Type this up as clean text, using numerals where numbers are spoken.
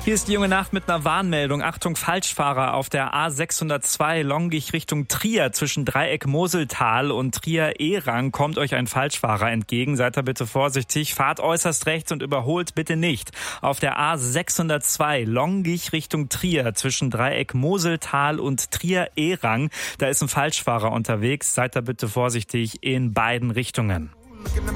Hier ist die junge Nacht mit einer Warnmeldung. Achtung, Falschfahrer auf der A602 Longich Richtung Trier zwischen Dreieck Moseltal und Trier-Ehrang kommt euch ein Falschfahrer entgegen. Seid da bitte vorsichtig. Fahrt äußerst rechts und überholt bitte nicht. Auf der A602 Longich Richtung Trier zwischen Dreieck Moseltal und Trier-Ehrang. Da ist ein Falschfahrer unterwegs. Seid da bitte vorsichtig in beiden Richtungen.